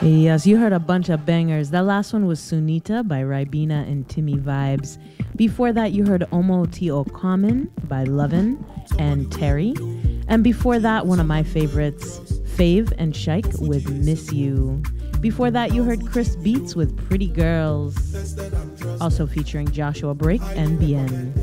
Yes, you heard a bunch of bangers. That last one was Sunita by Ribena and Timmy Vibes. Before that, you heard Omo Ti Common by Lovin and Terry. And before that, one of my favorites, Fave and Shike with Miss You. Before that, you heard Chris Beats with Pretty Girls, also featuring Joshua Break and Bien.